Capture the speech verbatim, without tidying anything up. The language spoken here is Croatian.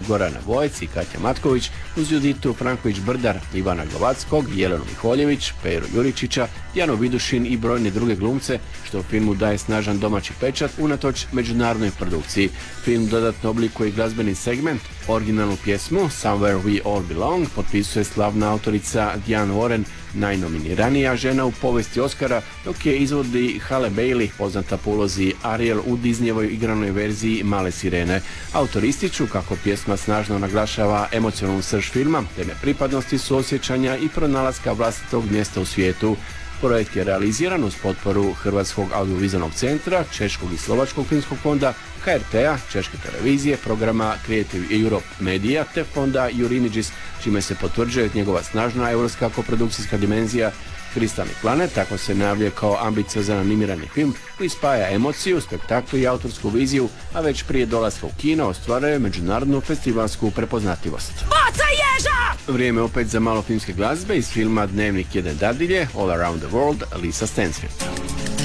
Gorana Vojec i Katja Matković uz Juditu Franković-Brdar, Ivana Glavackog, Jelenu Miholjević, Pero Juričića, Dijanu Vidušin i brojne druge glumce, što filmu daje snažan domaći pečat unatoč međunarodnoj produkciji. Film dodatno oblikuje glazbeni segment. Originalnu pjesmu Somewhere We All Belong potpisuje slavna autorica Diane Warren, najnominiranija žena u povijesti Oscara, dok je izvodi Halle Bailey, poznata po ulozi Ariel u Disneyevoj igranoj verziji Male sirene. Autori ističu kako pjesma snažno naglašava emocionalnu srž filma, teme pripadnosti, suosjećanja i pronalaska vlastitog mjesta u svijetu. Projekt je realiziran uz potporu Hrvatskog audiovizualnog centra, Češkog i Slovačkog filmskog fonda, H R T-a, Češke televizije, programa Creative Europe Media te fonda Eurimidžis, čime se potvrđuje njegova snažna europska koprodukcijska dimenzija. Kristalni planet tako se najavljuje kao ambiciozan animirani film koji spaja emociju, spektakl i autorsku viziju, a već prije dolaska u kino ostvaruje međunarodnu festivalsku prepoznatljivost. Baca ježa! Vrijeme opet za malo filmske glazbe iz filma Dnevnik jedne dadilje, All Around the World, Lisa Stansfield.